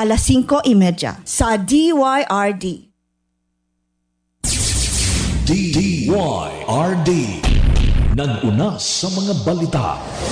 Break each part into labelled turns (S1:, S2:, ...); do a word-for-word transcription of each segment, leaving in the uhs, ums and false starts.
S1: alas singko imedya sa D Y R D.
S2: D Y R D nag-una sa mga balita.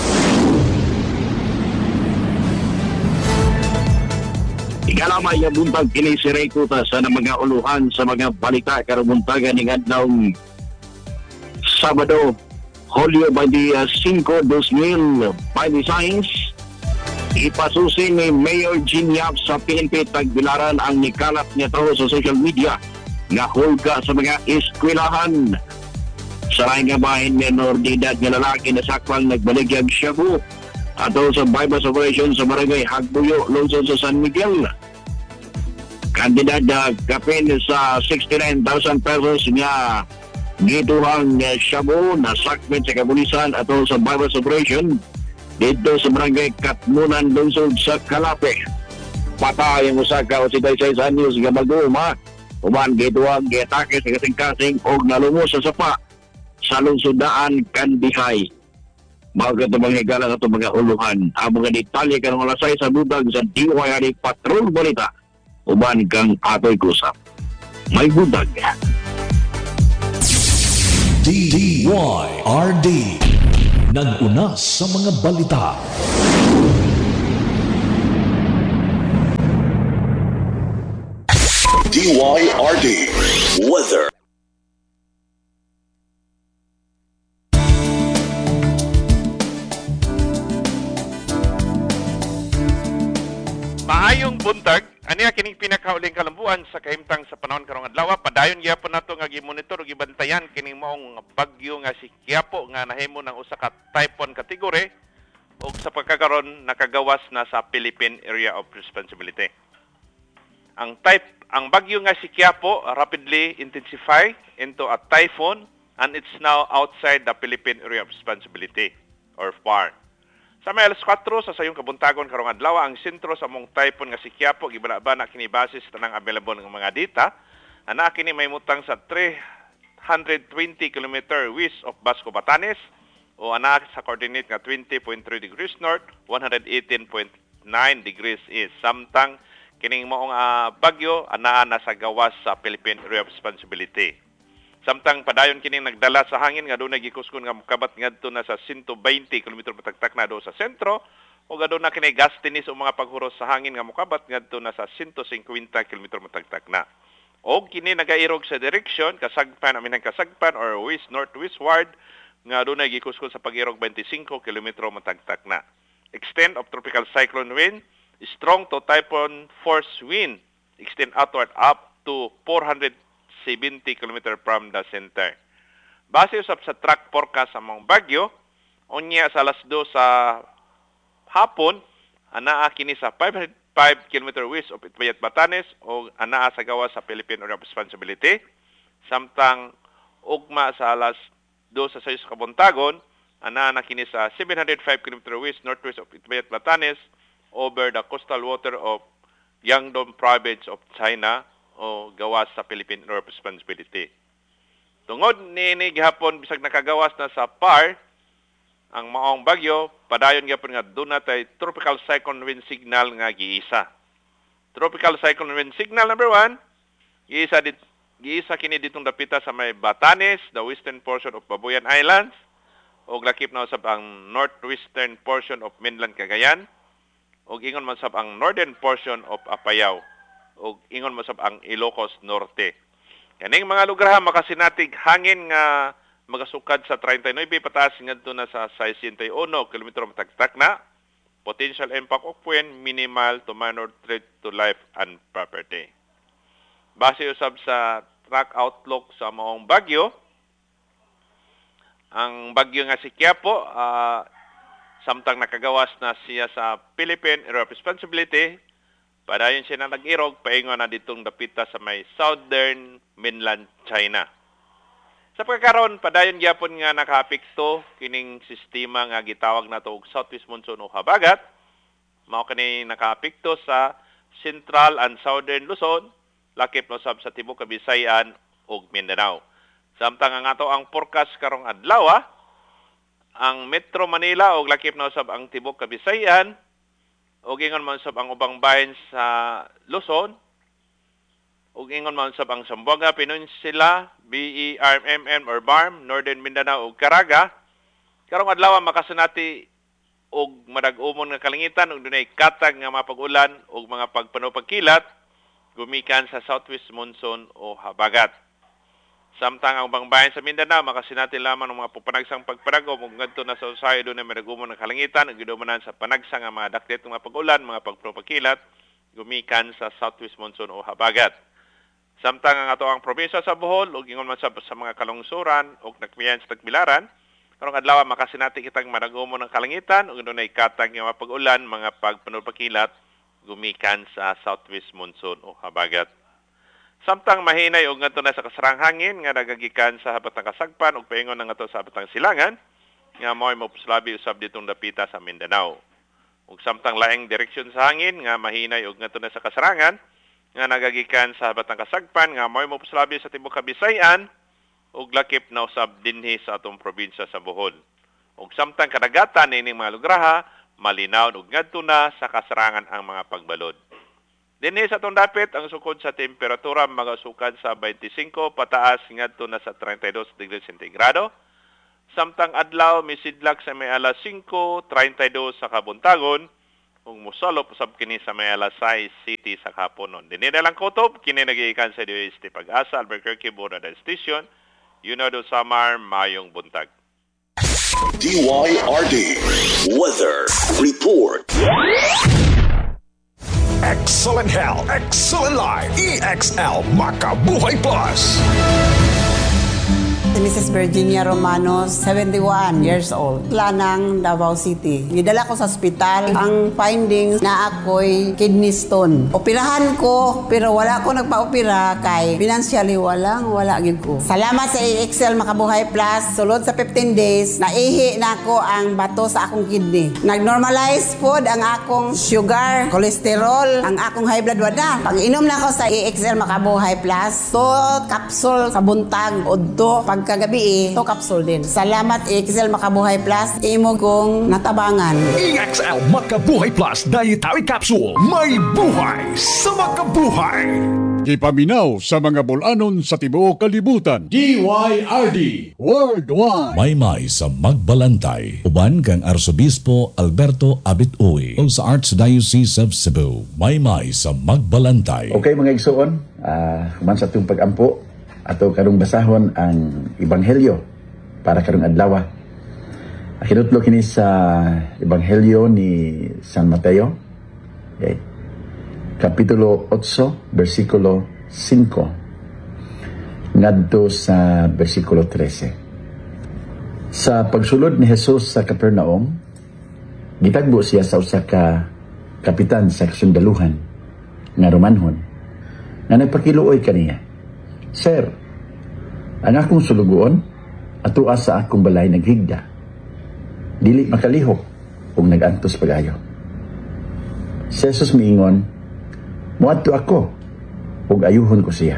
S3: Ikalamay ang buntag kini si Ray Kuta sa mga uluhan sa mga balita karubuntagan ng adlawng Sabado, Hulyo twenty-five, twenty twenty-six. Ipasusi ni Mayor Jean Yap sa P N P Tagbilaran ang nikalat niya to sa social media nga hulga sa mga eskwelahan. Saray nga bahin menor de edad nga lalaki na sakwang nagbaligyag Shabu ato sa bypass operation sa barangay Hagbuyo, lungsod sa San Miguel. Kandidat na kapin sa sixty-nine thousand pesos nga gituhang Shabu na sakmet sa kapulisan ato sa bypass operation dito sa barangay Katmunan, lungsod sa Calape. Patay ang usaka o si Daisay Anyos nga mag-uuma uman gituhang giatake sa kasing-kasing o nalumos sa sapa sa lungsod daan Kandihay. Mga katubang higala na itong mga uluhan. Ang mga detalye ka ng alasay sa budag sa D Y R D Patrol Balita. Uban kang ato'y kusap. May budag.
S2: D Y R D nag-una sa mga balita. D Y R D Weather.
S4: Maayong buntag, aniya kining pinakauling kalambuan sa kahimtang sa panahon karong adlaw. Padayon gyapon nato nga gi-monitor ug gibantayan kining maong bagyo nga si Quiapo nga nahimo ng usa ka typhoon category ug sa pagkakaron nakagawas na sa Philippine Area of Responsibility. Ang type ang bagyo nga si Quiapo rapidly intensify into a typhoon and it's now outside the Philippine Area of Responsibility or F A R. Sa may alas kwatro sa sayong kabuntagon karong adlaw, ang sentro sa mong typhoon nga si Quiapo gibalabana kini base sa tanang available nga mga data. Ana kini may mutang sa three hundred twenty kilometers west of Basco, Batanes o ana sa coordinate nga twenty point three degrees north, one hundred eighteen point nine degrees east. Samtang kining maong uh, bagyo ana na sa gawas sa Philippine Area of Responsibility. Samtang padayon kining nagdala sa hangin nga dunay gikuskon nga mokabat ngadto na sa one hundred twenty kilometers matagtak na do sa sentro o gaduna kini gastinis o mga paghuros sa hangin nga mokabat ngadto na sa one hundred fifty kilometers matagtak na. O kini nagairog sa direksyon kasagpan aminang kasagpan or west northwestward nga dunay gikuskon sa pag-irog twenty-five kilometers matagtak na. Extent of tropical cyclone wind, strong to typhoon force wind, extend outward up to four hundred seventy kilometers from the center. Base usab sa track forecast sa mga bagyo, unya sa alas dos sa hapon, anaa kini sa five hundred five kilometers west of Itbayat, Batanes o anaa sa gawas sa Philippine Area of Responsibility. Samtang ugma sa alas dos sa sayos kabuntagon, anaa na kini sa seven hundred five kilometers west northwest of Itbayat, Batanes over the coastal water of Yangdong province of China o gawas sa Philippine Area of Responsibility. Tungod niini gihapon bisag nakagawas na sa P A R ang maong bagyo, padayon gyapon nga duna tay tropical cyclone wind signal nga giisa. Tropical cyclone wind signal number one, giisa dit giisa kini ditong dapita sa may Batanes, the western portion of Babuyan Islands, ug lakip na usab ang northwestern portion of mainland Cagayan, ug ingon man sab ang northern portion of Apayao, ug ingon mo sab ang Ilocos Norte. Kaning mga lugar ha makasinatig hangin nga magasukad sa thirty-nine pataas ngadto na sa sixty-one kilometers matagtak na. Potential impact of wind minimal to minor threat to life and property. Base usab sa track outlook sa maong bagyo, ang bagyo nga si Quiapo uh, samtang nakagawas na siya sa Philippine Area of Responsibility, padayon siya na nag-irog, paingon na ditong dapita sa may southern mainland China. Sa pagkakaroon, padayon gyapon nga nakapikto kining sistema nga gitawag na og southwest monsoon o habagat. Mao kini nakapikto sa central and southern Luzon, lakip no sab sa tibuok Kabisayan ug Mindanao. Samtang ang ato ang forecast karong adlaw, ang Metro Manila ug lakip na usab ang tibuok Kabisayan ug ingon man sab ang ubang bahin sa Luzon, ug ingon man sab ang Zamboanga Peninsula, B E R M M or B A R M, Northern Mindanao ug Caraga. Karong adlaw makasunati og madag-umon nga kalangitan ug dunay katag nga mga pag-ulan ug mga pagpanupagkilat gumikan sa southwest monsoon o habagat. Samtang ang ubang bahin sa Mindanao makasinati lamang ng mga pupanagsang pagparagom ug ngadto na sa usahay dunay madag-umon nga kalangitan ug gidumanan sa panagsang nga mga daktet nga pag-ulan, mga pagpanupagkilat gumikan sa southwest monsoon o habagat. Samtang ang ato ang probinsya sa Bohol ug ingon man sa, sa mga kalungsuran ug nakmiyan sa tagbilaran, karong adlaw makasinati kitang madag-umon ng kalangitan ug dunay katag nga mga pag-ulan, mga pagpanupagkilat gumikan sa southwest monsoon o habagat. Samtang mahinay ug ngadto na sa kasarang hangin nga nagagikan sa habatang kasagpan ug paingon na ngadto sa habatang silangan nga mo'y mopuslabi usab ditong dapita sa Mindanao. Ug samtang laing direksyon sa hangin nga mahinay ug ngadto na sa kasarangan nga nagagikan sa habatang kasagpan nga mo'y mopuslabi sa tibuok Kabisayan ug lakip na usab dinhi sa atong probinsya sa Bohol. Ug samtang kadagatan nining mga lugraha, malinaw ug ngadto na sa kasarangan ang mga pagbalod. Dinhi sa atong dapit ang sukod sa temperatura magasukad sa twenty-five pataas ngadto na sa thirty-two degrees sentigrado. Samtang adlaw misidlak sa may alas five thirty-two sa kabuntagon ug mosalop usab kini sa may alas six city sa kaponon. Dinhi na lang kutob kini nagiikan sa D O S T Pag-asa Albuquerque Borada Station. Yunado Samar, mayong buntag.
S2: D Y R D Weather Report. Excellent Health, Excellent Life, E X L Makabuhay Plus.
S5: Si Missus Virginia Romanos, seventy-one years old, Lanang, Davao City. Gidala ko sa ospital. Ang findings na ako'y kidney stone. Operahan ko, pero wala ko nagpa-opera kay financially walang wala gid ko. Salamat sa E X L Makabuhay Plus. Sulod sa fifteen days, naihi na ako ang bato sa akong kidney. Nag-normalize food ang akong sugar, cholesterol, ang akong high blood wada. Pag-inom na ako sa E X L Makabuhay Plus, to capsule sa buntag, odto, pag kagabi eh, to capsule din. Salamat E X L Makabuhay Plus, imo kong natabangan.
S2: E X L Makabuhay Plus Dietary Capsule. May buhay sa makabuhay.
S6: Gipaminaw sa mga bulanon sa tibuok kalibutan. D Y R D Worldwide.
S2: Maymay sa Magbalantay. Uban kang Arsobispo Alberto Abit-Uy o sa Archdiocese of Cebu. Maymay sa Magbalantay.
S7: Okay mga igsoon, uh, human sa itong pag-ampo ato karong basahon ang Ebanghelyo para karong adlaw. Kinutlo kini sa Ebanghelyo ni San Mateo, okay. Kapitulo eight, versikulo five ngadto sa versikulo thirteen. Sa pagsulod ni Jesus sa Capernaum, gitagbo siya sa usa ka kapitan sa kasundaluhan nga Romanhon nga nagpakiluoy kaniya. Sir, ang akong sulugoon atua sa akong balay naghigda. Dili makalihok kung nagantos pagayo. Si Jesus miingon, muadto ako ug ayuhon ko siya.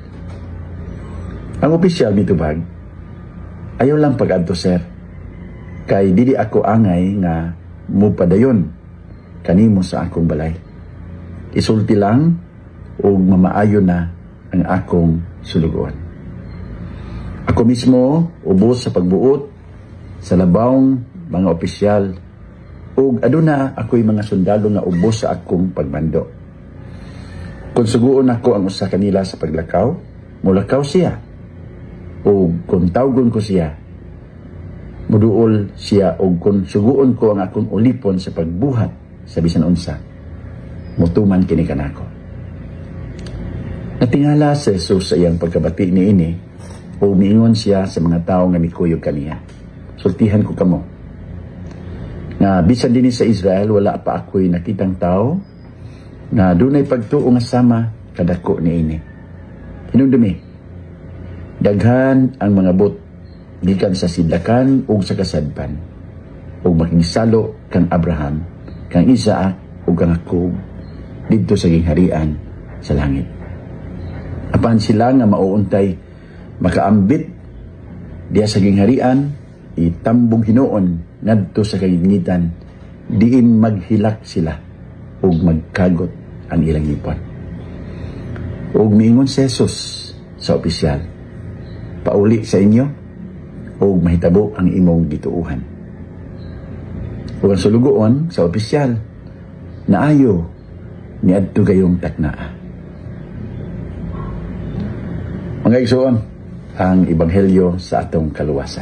S7: Ang opisyal mitubag, ayaw lang pag-adto sir, kay dili ako angay nga mupadayon kanimo sa akong balay. Isulti lang ug mamaayo na ang akong sulugoon. Ako mismo ubos sa pagbuot sa labawng mga opisyal ug aduna ako'y mga sundalo nga ubos sa akong pagbando. Kung suguon ako ang usa kanila sa paglakaw, mulakaw siya. Ug kung tawgon ko siya, muduol siya. Ug kung suguon ko ang akong ulipon sa pagbuhat sa bisan unsa, mutuman kini kanako. Natingala si Jesus sa iyang pagkabati ni ini o miingon siya sa mga tao nga mikuyog kaniya. Sultihan ko kamo na bisan dinhi sa Israel wala pa ako'y nakitang tao na dunay pagtuo nga sama kadako ni ini. Hinumdumi, daghan ang mga bot gikan sa sidlakan ug sa kasadpan ug makigsalo kang Abraham, kang Isaac ug kang Jacob didto sa gingharian sa langit. Apan sila nga mauuntay makaambit diya sa gingharian, itambog hinuon ngadto sa kagingitan, diin maghilak sila ug magkagot ang ilang ipon. Ug miingon si Jesus sa opisyal, pauli sa inyo ug mahitabo ang imong gituuhan. Ug ang sulugoon sa opisyal, naayo niadto gayong taknaa. Mga igsoon, ang ebanghelyo sa atong kaluwasan.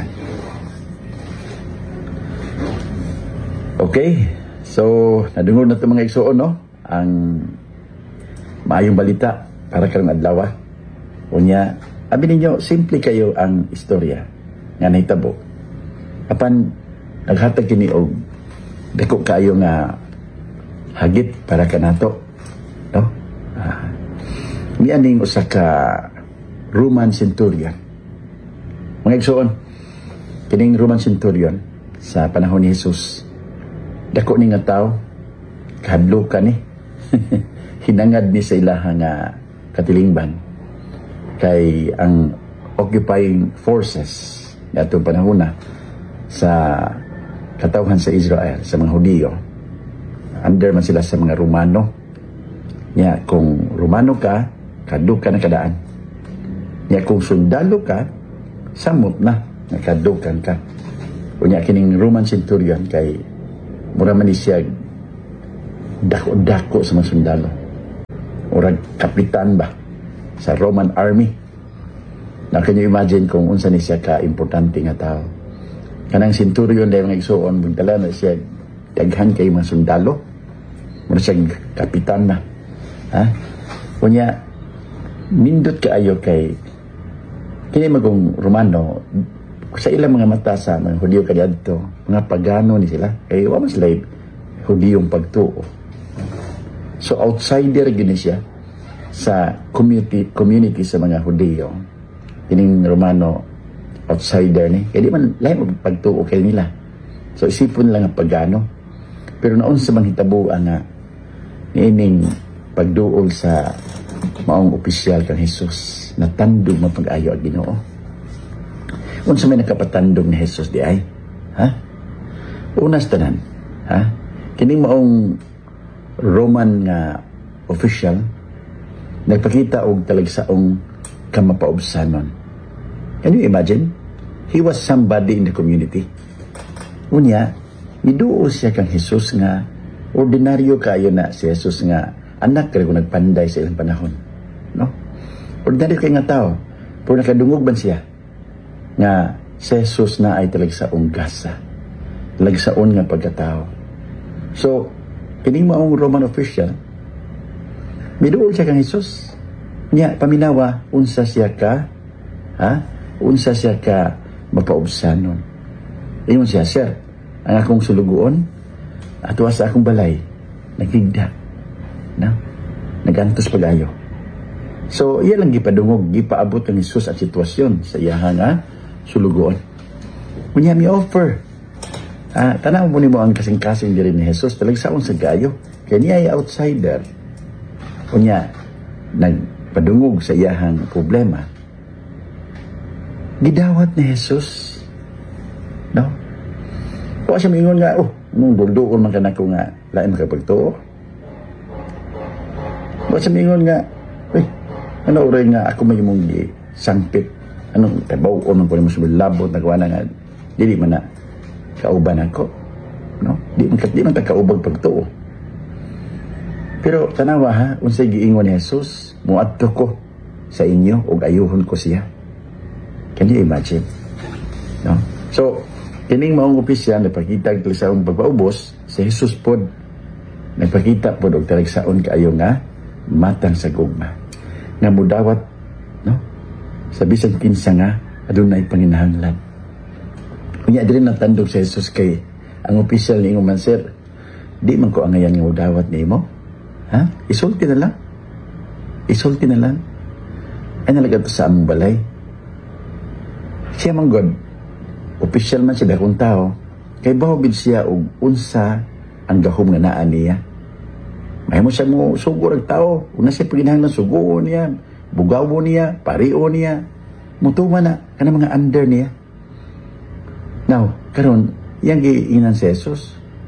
S7: Okay, so nadungod na ito mga igsoon, no? Ang maayong balita para karong adlaw. Unya, abi ninyo, simple kayo ang istorya nga nahitabo. Apan naghatag kini og dako kayo nga hagit para kanato, no? Ah, mianing usa ka Roman centurion. Mga igsoon, kining Roman centurion sa panahon ni Jesus, dako ni nga tao, kahadlukan ni hinangad ni sa ilaha nga katilingban kay ang occupying forces natong panahon na sa katawhan sa Israel, sa mga Hudiyo, under man sila sa mga Romano. Nya kung Romano ka, kadlukan na kadaan. Nya kung sundalo ka, samot na nakadlukan ka. Unya kining Roman centurion kay mura man siya dako-dako sa mga sundalo. Murag kapitan ba sa Roman army. Na can you imagine kung unsa ni siya ka-importante nga tao. Kanang centurion dahil mga igsoon, magdala na siya daghan kay mga sundalo. Mura siya kapitan na. Ha? Unya, nindot kaayo kay kini magong Romano, sa ilang mga mata sa mga Hudiyo kadadto, mga pagano ni sila, kay wa man sila Hudiyong pagtuo. So outsider gini siya sa community community sa mga Hudiyo. Kining Romano outsider ni, kaya di man lain pagtuo kay nila. So isipon lang ang pagano. Pero naon sa mga hitabuan na niining pagduol sa maong opisyal kang Jesus, natandog mapag-ayo ang Ginoo. Unsa may nakapatandog ni Jesus di ay? Ha? Unas tanan, ha? Kining maong Roman nga official nagpakita og talagsaong kamapaubsanon. Can you imagine? He was somebody in the community. Unya, miduo siya kang Jesus nga ordinaryo kayo na si Jesus nga anak kaya kung nagpanday sa ilang panahon. No? Ordinaryo kayo nga tao. Pero nakadungog ba siya nga si Jesus na ay talagsaong gasa. Talagsaon nga pagkatao. So, kining maong Roman official, miduol siya kang Jesus. Nya, paminawa, unsa siya ka, ha? Unsa siya ka mapaubsanon. Ingon siya, sir, ang akong sulugoon, atwa sa akong balay, nagigda. No? Nagantos pag-ayo. So, iya lang gipadungog, gipaabot ng Jesus ang sitwasyon sa iyaha nga sulugoon. Kunya mi offer. Ah, tanaw mo nimo ang kasing-kasing diri ni Jesus, talagsaon sa gayo. Kaya niya ay outsider. Kunya, nagpadungog sa iyahang problema. Gidawat ni Jesus. No? Kung siya mingon nga, oh, nung buldoon man ka na ko nga, lain makapagtuo. Kung siya mingon nga, eh, ano oray nga, ako may mong sangpit. Anong tabaw o man po ni mo labot, nagawa na nga, dili man na kauban ako. No? Di man, di man ta kaubag pagtuo. Pero tanawa ha, unsay giingon ni Jesus, muadto ko sa inyo ug ayuhon ko siya. Can you imagine? No? So, kining maong opisyal nagpakita og talagsaon pagpaubos, si Jesus pod nagpakita pod og talagsaon kaayo nga matang sa gugma. Nga mudawat, no? Sa bisan kinsa nga adunay panginahanglan. Unya diri natandog si Jesus kay ang opisyal ni man, sir, di man ko angayan nga mudawat nimo. Ha? Isulti na lang. Isulti na lang. Ay nalagad sa among balay. Siya man God, opisyal man siya dakong tao, kay bahubid siya og unsa ang gahom nga naa niya. May mo siya mo sugo ang tao, una siya paginahanglan sugo niya, bugawo niya, pario niya, mutuman na kanang mga under niya. Now, karon yang giingnan si Jesus,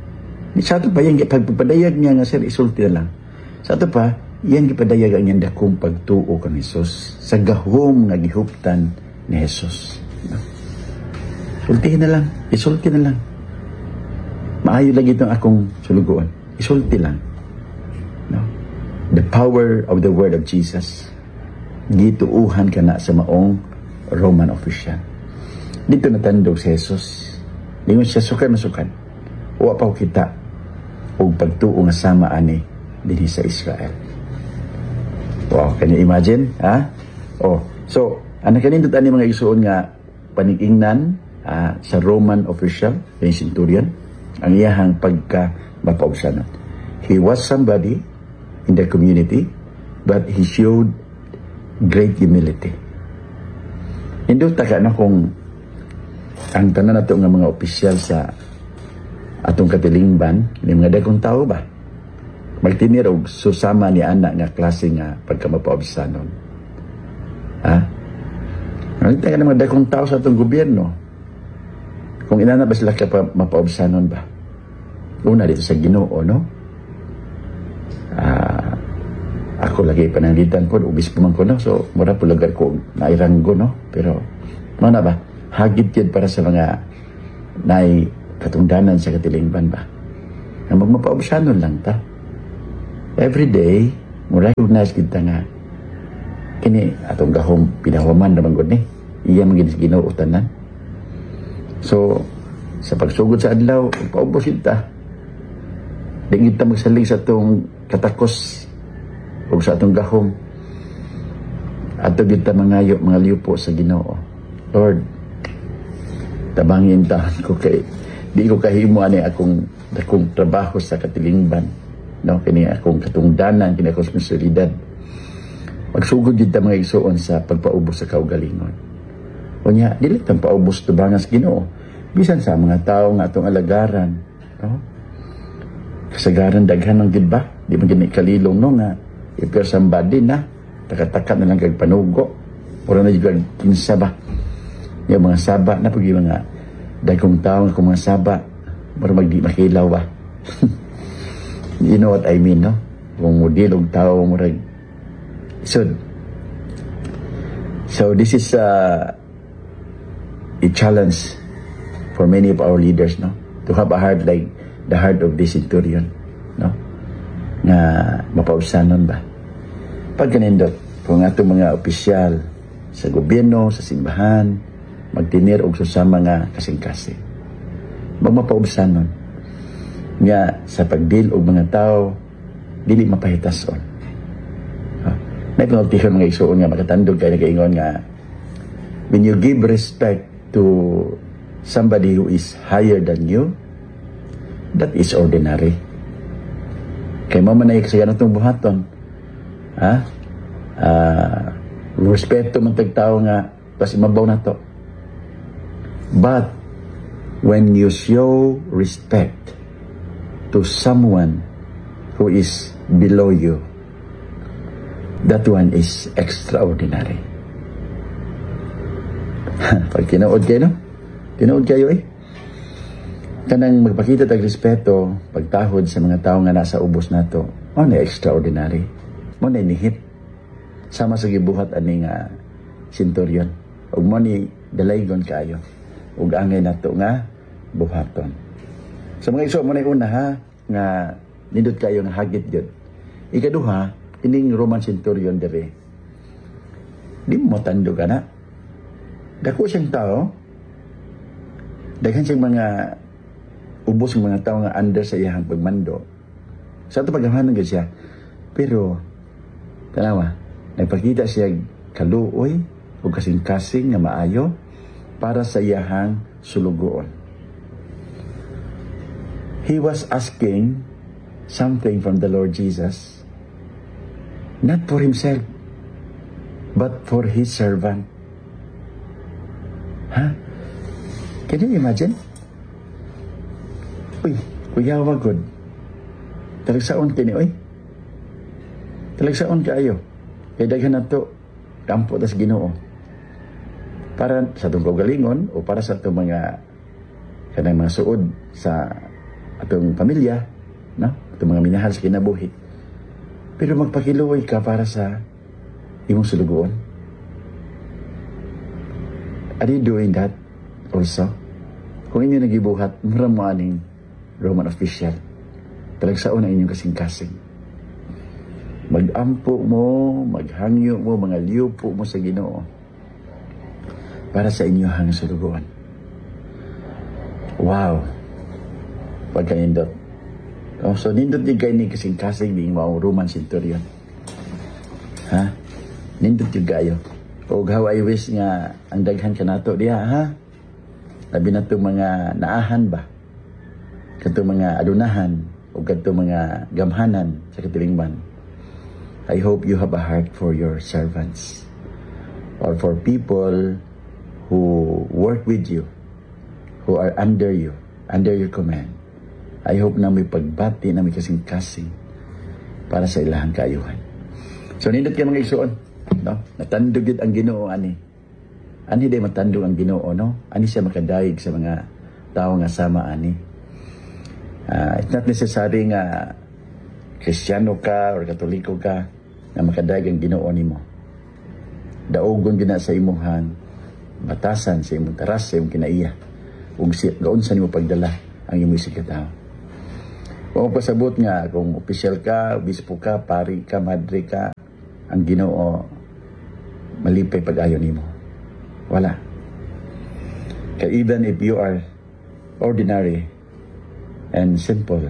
S7: Sa ato pa, yung pagpapadayag niya nga sir, isulti na lang. Sa ato pa, yan gipadayag ang iyang dakong pagtuo kan Jesus sa gahom nga gihuptan ni Jesus. No? Sultihin na lang, isulti na lang. Maayo lagi itong akong suluguan. Isulti lang. No? The power of the word of Jesus. Gituuhan ka na sa maong Roman official. Dito natandog si Jesus. Lingon siya, sukan masukan. Wa pa kita o pagtuo nga sama ani dinhi sa Israel. Wow, can you imagine? Ha? Oh, so, ano kanindot ani mga isuon nga panigingnan ah, sa Roman official, yung centurion, ang iyahang pagka mapaubsanon. He was somebody in the community, but he showed great humility. Hindi taka na kung ang tanan nato nga mga opisyal sa atong katilingban, ni mga dagkong tao ba? Magtinir og susama ni anak nga klase nga pagkamapaobsanon. Ha? Nakita ka na mga dagkong tao sa atong gobyerno. Kung inana ba sila ka pa mapaobsanon ba? Una dito sa Ginoo, no? Ah, ako lagi pananglitan po, obispo man ko, no? So, mura po lagar ko nairanggo, no? Pero, ano na ba? Hagit yun para sa mga naay katungdanan sa katilingban ba? Nga magmapaobsanon lang ta. Every day, mo recognize kita nga kini atong gahom pinahuman naman gud ni. Iya man gid Ginoo tanan. So, sa pagsugod sa adlaw, paubos kita. Di kita magsalig sa atong katakos o sa atong gahom. Ato kita mangayo, mga liupo sa Ginoo. Lord, tabangin taon ko kay di ko kahimo ani akong akong trabaho sa katilingban. No, kini akong katungdanan, kini akong responsibilidad. Magsugod yun ta mga igsuon sa pagpaubos sa kaugalingon. Unya, dili tang paubos tubangas Ginoo. Bisan sa mga tao nga atong alagaran, no? Kasagaran daghan ng gid ba? Di man gid kalilong no nga if you're somebody na taka-taka na lang kag panugo. Ora na jud kinsa ba? Yung mga saba na pag yung mga dagkong tao nga mga saba para magdi makilaw ba? You know what I mean, no? Kung modilog tao mo rin. So, so this is uh, a challenge for many of our leaders, no? To have a heart like the heart of this centurion, no? Na mapaubsanon ba? Pag ganindot, kung ato mga opisyal sa gobyerno, sa simbahan, magtinir og susama nga kasing-kasing. Magmapaubsanon. Nga sa pagdil og mga tao dili mapahitason. Ha? May pinultihan mga isuon nga makatandog kay nagaingon nga when you give respect to somebody who is higher than you, that is ordinary. Kay mo man ay kasagaran itong buhaton. Ha? Uh, respeto man tagtao nga pas imabaw na to. But when you show respect to someone who is below you, that one is extraordinary. Pag kinood kayo, no? Kinood kayo eh. Kanang magpakita tag respeto, pagtahod sa mga tao nga nasa ubos nato, mo na extraordinary. Mo na inihit. Sama sa gibuhat ani nga centurion. Ug mo ni dalaygon kayo. Ug angay nato nga buhaton. So mga iso mo na una ha, nga nindot kayo nga hagit yun. Ikaduha, ining Roman centurion dere. Di mo tando ka na. Dako siyang tao, daghan siyang mga ubos ng mga tao nga under sa iyang pagmando. Sa ito pagkamanan ka siya. Pero, tanawa, nagpakita siya kaluoy o kasing-kasing nga maayo para sa iyang sulugoon. He was asking something from the Lord Jesus, not for himself, but for his servant. Ha? Huh? Can you imagine? Uy, kuya wagod. Talagsaon kini, uy. Talagsaon kaayo. Kaya daghan na to, kampo tas Ginoo. Para sa itong kaugalingon o para sa itong mga kanang mga suod sa atong pamilya, no? Atong mga minahal sa kinabuhi. Pero magpakiluoy ka para sa imong sulugoon. Are you doing that also? Kung inyo nagibuhat, mura mo aning Roman official. Talagsaon ang inyong kasing-kasing. Mag-ampo mo, maghangyo mo, mga liupo mo sa Ginoo para sa inyong sulugoon. Wow! Pagka-nindot. Oh, so, nindot din kayo ni kasing-kasing di mo Roman centurion. Ha? Nindot yung gayo. O how I wish nga ang daghan ka nato diha, ha? Labi na itong mga naahan ba? Kanto mga adunahan o kanto mga gamhanan sa katilingban. I hope you have a heart for your servants or for people who work with you, who are under you, under your command. I hope na may pagbati, na may kasing-kasing para sa ilahang kaayuhan. So, nindot kayo mga igsoon, no? Natandog ang Ginoo, ani. Ani day matandog ang Ginoo, no? Ani siya makadayig sa mga tao nga sama, ani. Uh, it's not necessary nga Kristiyano ka or Katoliko ka na makadayig ang Ginoo nimo. Daogon gina sa imuhang batasan, sa imong taras, sa imong kinaiya. Ug gaon sa nimo pagdala ang imong isig ka tao. Kung pasabot nga, kung opisyal ka, obispo ka, pari ka, madre ka, ang Ginoo malipay pag-ayo nimo. Wala. Kaya even if you are ordinary and simple,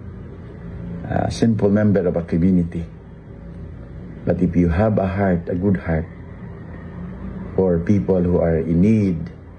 S7: uh, simple member of a community, but if you have a heart, a good heart, for people who are in need,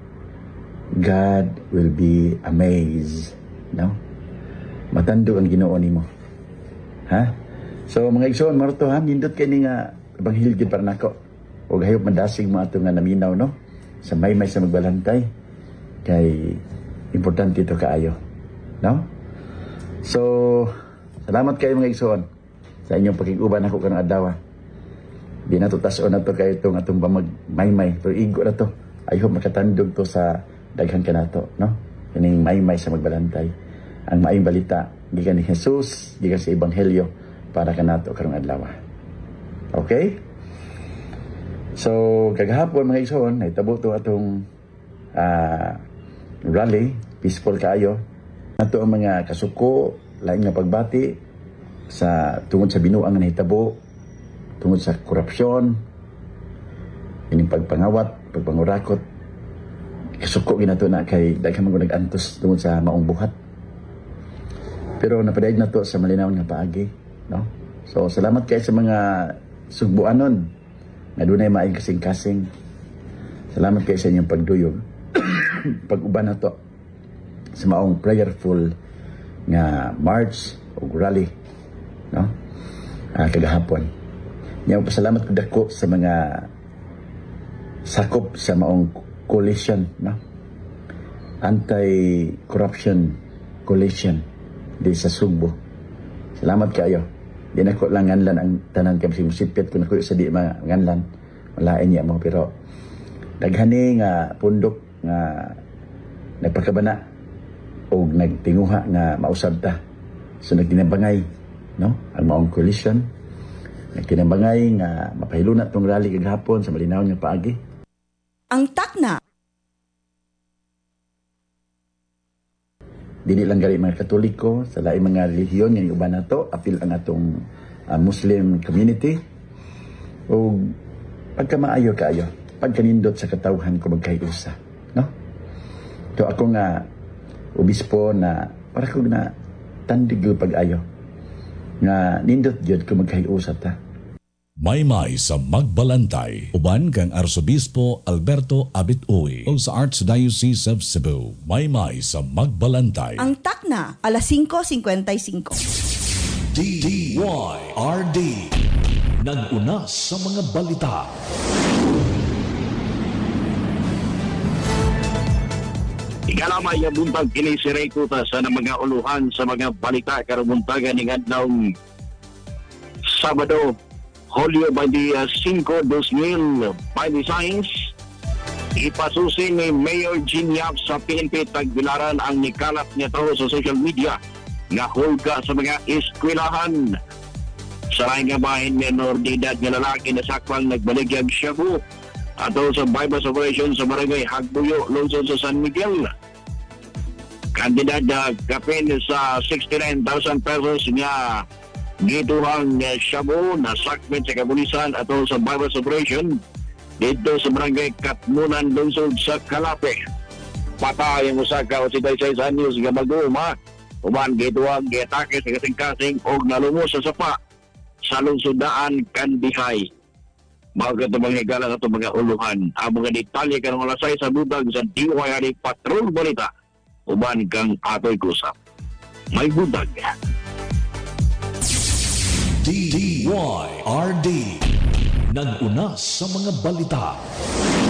S7: God will be amazed. No? Matando ang Ginoo nimo. Ha? So mga igsoon, marto ha, nindot kay ni nga ebanghilyo gid para nako. O gayop madasig mo ato nga naminaw, no? Sa maymay sa magbalantay. Kay importante ito kaayo. No? So, salamat kayo mga igsoon sa inyong pakiguban ako kanang adlaw. Di na to tason na to kayo itong atong maymay. Pero igo na to. I hope makatandog to sa daghan ka na to, no? Kaning maymay sa magbalantay. Ang maayong balita, gikan ni Jesus, gikan sa Ebanghelyo, para ka nato karong adlaw. Okay? So, kagahapon mga igsoon, nahitabo to atong uh, rally, peaceful kaayo. Nato ang mga kasuko, lain nga pagbati, sa tungod sa binuang nga nahitabo, tungod sa korupsyon, ining pagpangawat, pagpangurakot, kasuko ginato na kay daghang mga nag-antos tungod sa maong buhat. Pero napadaig na to sa malinaw nga paagi, no? So salamat kay sa mga sugbuanon nga dunay maayong kasing-kasing. Salamat kay sa inyong pagduyog. Pag-uban na to sa maong prayerful nga march o rally, no? Ah, kagahapon. Nya pasalamat ko dako sa mga sakop sa maong coalition, no? Anti-corruption coalition di sa Sugbo. Salamat kayo. Di na ko lang nganlan ang tanan kay si musipit kung ako sa di mga nganlan. Walain niya mo, pero daghani nga pundok nga nagpakabana o nagtinguha nga mausab ta. So nagtinabangay, no? Ang maong coalition nagtinabangay nga mapahilunat tong rally kagahapon sa malinaw nga paagi.
S1: Ang takna.
S7: Dili lang gali mga Katoliko, sa laing mga relihiyon nga uban nato, apil ang atong uh, Muslim community. O pagka maayo kaayo, pagkanindot sa katawhan ko magkahiusa, no? So ako nga obispo na para ko na tandig pag-ayo nga nindot gyud ko magkahiusa ta.
S2: Maymay sa Magbalantay, uban kang Arsobispo Alberto Abit-Uy o sa Archdiocese of Cebu. Maymay sa Magbalantay.
S1: Ang takna, alas singko singkwenta y singko.
S2: D Y R D, nag-una sa mga balita.
S3: Ikalamay ang buntag kini si Ray Kuta sa mga uluhan sa mga balita karubuntagan ng adlawng Sabado, Hulyo twenty-five, two thousand twenty-six. Ipasusi ni Mayor Gene Yap sa P N P Tagbilaran ang nikalat niya to sa social media nga hulga sa mga eskwelahan. Sa laing nga bahin, menor de edad nga lalaki na sakwang nagbaligyag shabu ato sa bypass operation sa barangay Hagbuyo, lungsod sa San Miguel. Kantidad na kapin sa sixty-nine thousand pesos nga gituhang uh, shabu na sakmet sa kapulisan ato sa bypass operation dito sa barangay Katmunan, lungsod sa Calape. Patay ang usa ka eighty-six anyos nga mag-uuma uban gituhang giatake sa kasing-kasing og nalumos sa sapa sa lungsod daan Kandihay. Mga katubang higala na itong mga uluhan. Ang mga detalye ka ng alasay sa butag sa D Y R D Patrol Balita. Uban kang ato'y kusap. May butag.
S2: D Y R D. Nag-una sa mga balita.